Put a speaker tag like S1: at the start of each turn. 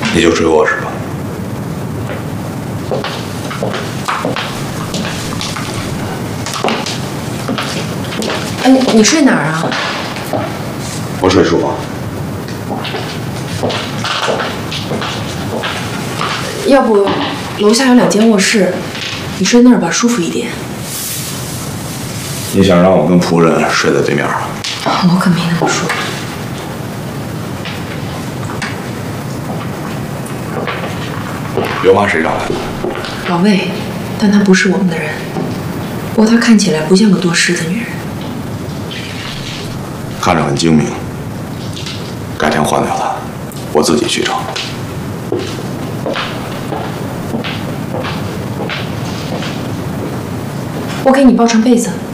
S1: 你就追卧室吧。
S2: 哎，你睡哪儿啊？
S1: 我睡书房。
S2: 要不楼下有2间卧室，你睡那儿吧，舒服一点。
S1: 你想让我跟仆人睡在对面啊？
S2: 我可没那么说。
S1: 刘妈谁找来的？
S2: 老魏，但她不是我们的人。不过她看起来不像个多事的女人。
S1: 看着很精明。改天换掉她，我自己去找。
S2: 我给你包床被子。